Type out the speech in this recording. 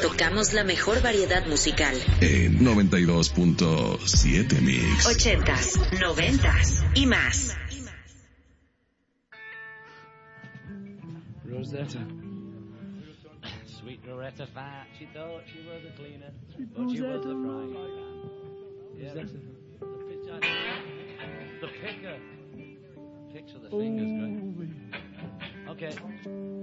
tocamos la mejor variedad musical. En 92.7 Mix. 80s, 90s y más. Rosetta. Sweet Rosetta fat. She thought she was a cleaner, but she was the frying pan. Yeah, the picker. Picks with the fingers, great. Okay.